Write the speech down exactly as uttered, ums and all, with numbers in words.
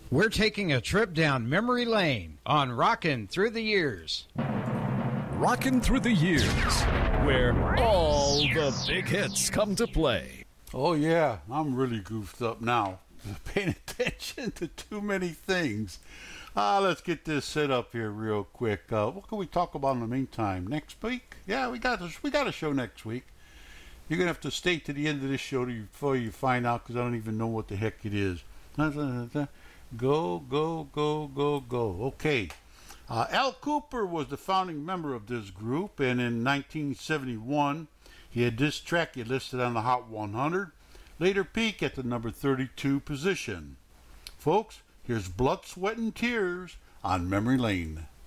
We're taking a trip down memory lane on Rockin' Through the Years. Rockin' Through the Years, where all the big hits come to play. Oh, yeah, I'm really goofed up now. Paying attention to too many things. Uh, let's get this set up here real quick. Uh, what can we talk about in the meantime? Next week? Yeah, we got this. We got a show next week. You're going to have to stay to the end of this show before you find out, because I don't even know what the heck it is. Go, go, go, go, go. Okay. Uh, Al Kooper was the founding member of this group, and in nineteen seventy-one, he had this track he listed on the Hot one hundred, later peak at the number thirty-two position. Folks, here's Blood, Sweat, and Tears on Memory Lane.